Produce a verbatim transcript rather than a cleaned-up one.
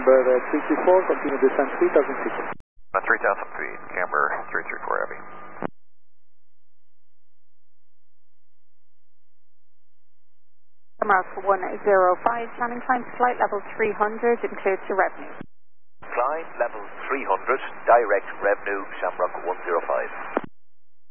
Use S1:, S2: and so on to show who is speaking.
S1: Camber uh, three three four, continue descent three thousand feet.
S2: Uh, three thousand feet, Camber three three four Heavy.
S3: Mark one zero five, landing time flight level three hundred, includes your revenue.
S4: Climb level three hundred, direct revenue, Shamrock one zero five.